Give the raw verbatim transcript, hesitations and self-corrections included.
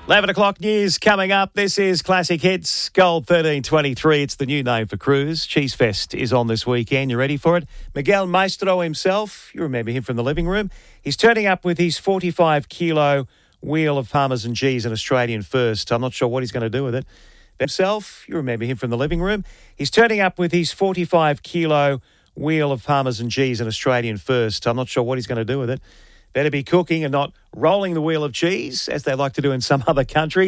eleven o'clock news coming up. This is Classic Hits, Gold thirteen twenty-three. It's the new name for Cruise. Cheese Fest is on this weekend. You ready for it? Miguel Maestro himself, you remember him from the living room. He's turning up with his forty-five kilo wheel of Parmesan cheese, an Australian first. I'm not sure what he's going to do with it. Himself, you remember him from the living room. He's turning up with his forty-five kilo wheel of Parmesan cheese, an Australian first. I'm not sure what he's going to do with it. Better be cooking and not rolling the wheel of cheese, as they like to do in some other countries.